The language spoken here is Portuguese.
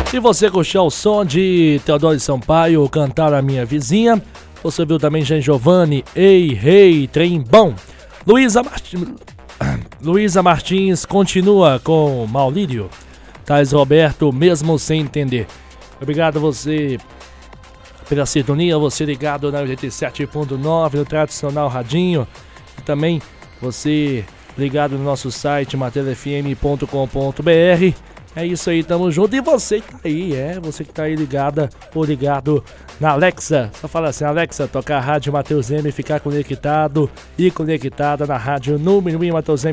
E você curtiu o som de Teodoro Sampaio, Cantar a Minha Vizinha. Você viu também Jean Giovanni, Ei, Rei, Trem Bom. Luísa Martins continua com Maulírio. Thais Roberto, Mesmo Sem Entender. Obrigado a você pela sintonia, você ligado na 87.9 no tradicional radinho. E também você ligado no nosso site materafm.com.br. É isso aí, tamo junto. E você que tá aí, você que tá aí ligada ou ligado na Alexa. Só fala assim, Alexa, tocar a rádio Mateus M, ficar conectado e conectada na rádio número 1 Mateus M.